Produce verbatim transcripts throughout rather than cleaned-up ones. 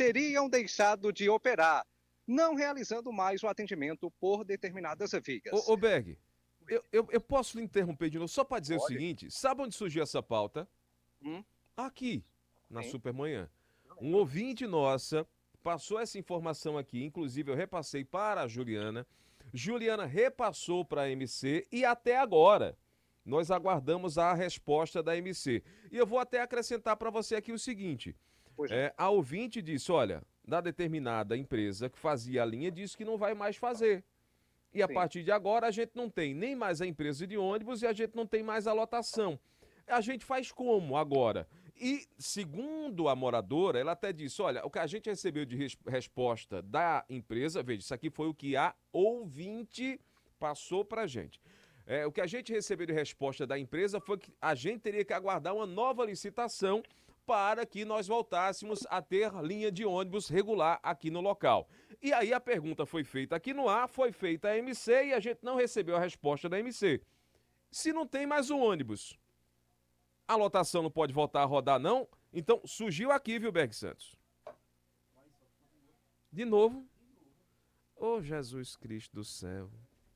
teriam deixado de operar, não realizando mais o atendimento por determinadas vias. Ô, ô Berg, eu, eu, eu posso lhe interromper de novo só para dizer Pode. o seguinte, sabe onde surgiu essa pauta? Hum? Aqui, na Sim. Supermanhã. Um ouvinte nossa passou essa informação aqui, inclusive eu repassei para a Juliana, Juliana repassou para a M C e até agora nós aguardamos a resposta da M C. E eu vou até acrescentar para você aqui o seguinte, é, a ouvinte disse, olha, da determinada empresa que fazia a linha disse que não vai mais fazer. E a Sim. partir de agora a gente não tem nem mais a empresa de ônibus e a gente não tem mais a lotação. A gente faz como agora? E, segundo a moradora, ela até disse, olha, o que a gente recebeu de res- resposta da empresa, veja, isso aqui foi o que a ouvinte passou pra gente. É, o que a gente recebeu de resposta da empresa foi que a gente teria que aguardar uma nova licitação para que nós voltássemos a ter linha de ônibus regular aqui no local. E aí a pergunta foi feita aqui no ar, foi feita a M C e a gente não recebeu a resposta da M C. Se não tem mais o ônibus, a lotação não pode voltar a rodar, não? Então, surgiu aqui, viu, Berg Santos? De novo? Ô, oh, Jesus Cristo do céu.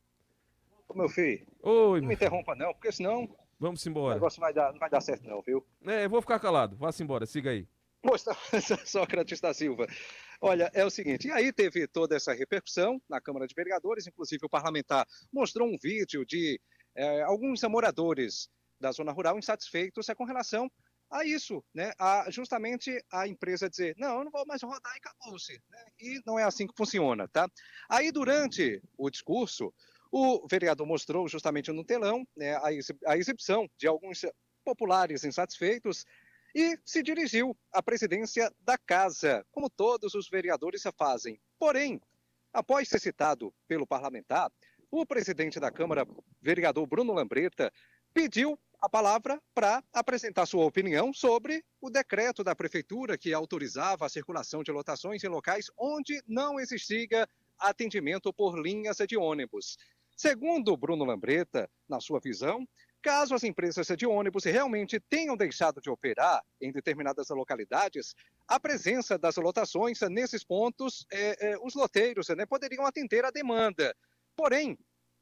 Ô, meu filho, Oi, não me interrompa não, porque senão Vamos o embora. negócio vai dar, não vai dar certo não, viu? É, eu vou ficar calado. Vá-se embora, siga aí. Moça, Sócrates da Silva. Olha, é o seguinte, e aí teve toda essa repercussão na Câmara de Vereadores, inclusive o parlamentar mostrou um vídeo de é, alguns moradores da zona rural insatisfeitos é com relação a isso, né? A, justamente a empresa dizer, não, eu não vou mais rodar e acabou-se. Né? E não é assim que funciona, tá? Aí, durante o discurso, o vereador mostrou justamente no telão né, a, exib a exibição de alguns populares insatisfeitos e se dirigiu à presidência da casa, como todos os vereadores fazem. Porém, após ser citado pelo parlamentar, o presidente da Câmara, vereador Bruno Lambreta, pediu a palavra para apresentar sua opinião sobre o decreto da prefeitura que autorizava a circulação de lotações em locais onde não existia atendimento por linhas de ônibus. Segundo Bruno Lambreta, na sua visão, caso as empresas de ônibus realmente tenham deixado de operar em determinadas localidades, a presença das lotações nesses pontos, é, é, os loteiros né, poderiam atender à demanda. Porém,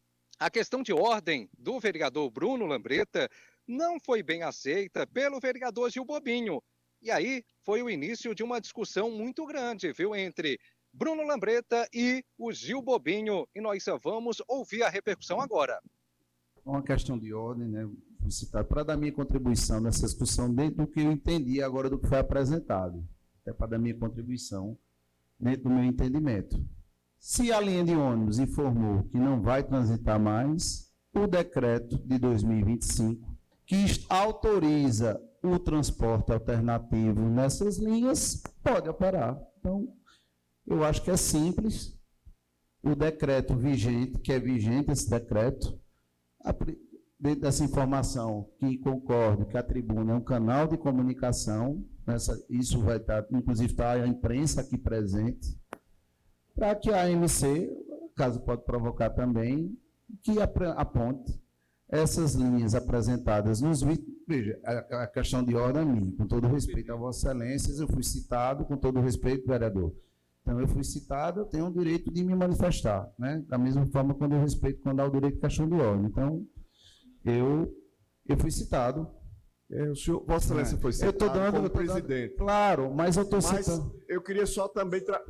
a questão de ordem do vereador Bruno Lambreta não foi bem aceita pelo vereador Gil Bobinho. E aí foi o início de uma discussão muito grande, viu, entre Bruno Lambreta e o Gil Bobinho. E nós vamos ouvir a repercussão agora. Uma questão de ordem, né, para dar minha contribuição nessa discussão dentro do que eu entendi agora do que foi apresentado, até para dar minha contribuição dentro do meu entendimento. Se a linha de ônibus informou que não vai transitar mais, o decreto de dois mil e vinte e cinco, que autoriza o transporte alternativo nessas linhas, pode operar. Então, eu acho que é simples. O decreto vigente, que é vigente esse decreto, dentro dessa informação que concordo que a tribuna é um canal de comunicação, nessa, isso vai estar, inclusive está a imprensa aqui presente, para que a A M C, caso pode provocar também, que aponte essas linhas apresentadas nos vídeos. Veja, a, a questão de ordem é minha, com todo respeito a Vossa Excelências, eu fui citado, com todo respeito, vereador. Então, eu fui citado, eu tenho o direito de me manifestar, né? Da mesma forma, quando eu respeito, quando há o direito de questão de ordem. Então, eu, eu fui citado. É, o senhor, Vossa Excelência foi citado eu tô dando, como eu tô presidente. Dando, claro, mas eu estou Mas citando. eu queria só também... Tra...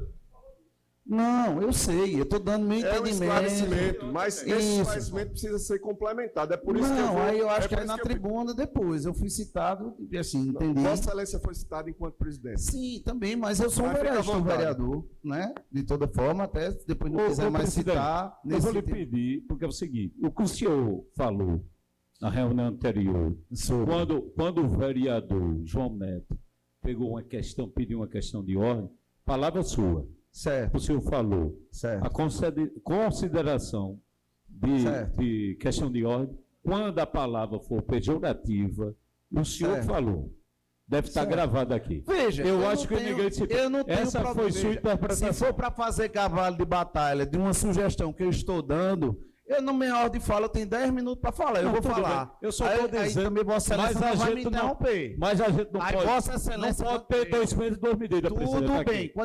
Não, eu sei, eu estou dando meu é entendimento. É um esclarecimento, mas isso. esse esclarecimento precisa ser complementado. É por isso não, que eu vou... aí eu acho é que é na eu... tribuna depois. Eu fui citado e assim, entendi. Vossa Excelência foi citado enquanto presidente. Sim, também, mas eu sou um vereador, vereador, né? De toda forma, até depois não ô, quiser ô, mais citar... Eu vou lhe pedir, porque é o seguinte, o que o senhor falou na reunião anterior, sobre... quando, quando o vereador João Neto pegou uma questão, pediu uma questão de ordem, palavra sua. Certo. O senhor falou. Certo. A consideração de, de questão de ordem, quando a palavra for pejorativa, o senhor certo. falou. Deve estar certo. gravado aqui. Veja, eu, eu acho que tenho, ninguém se... eu não tenho Essa problema. foi sua interpretação. Se for para fazer cavalo de batalha de uma sugestão que eu estou dando, eu não me ordem de fala, eu tenho dez minutos para falar, eu não, vou falar. Bem. Eu só estou dizendo, aí também Vossa Excelência não vai me interromper. Mas a gente não aí pode, Vossa Excelência não pode ter dois meses e duas medidas, tudo bem.